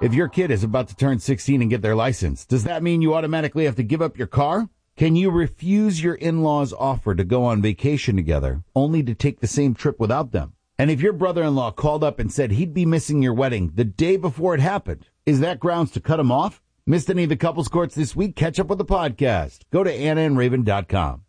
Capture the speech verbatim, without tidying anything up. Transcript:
If your kid is about to turn sixteen and get their license, does that mean you automatically have to give up your car? Can you refuse your in-laws' offer to go on vacation together, only to take the same trip without them? And if your brother-in-law called up and said he'd be missing your wedding the day before it happened, is that grounds to cut him off? Missed any of the couples courts this week? Catch up with the podcast. Go to anna and raven dot com.